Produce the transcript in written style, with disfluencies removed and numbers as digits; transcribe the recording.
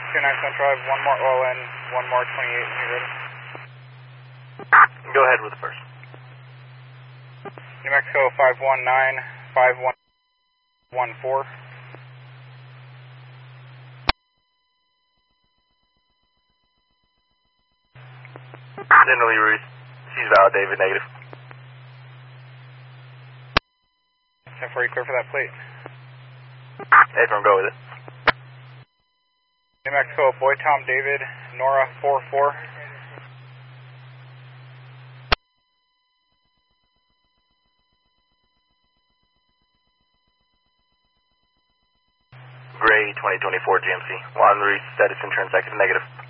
29 Drive, one more ON, one more 28 when you're ready. Go ahead with the first. New Mexico 519, 5114. Generally receives valid, David, negative. 10-4, you clear for that plate. Affirm, go with it. New Mexico, Boy Tom David, Nora 44. Gray 2024 GMC. One reset is in turn second, negative.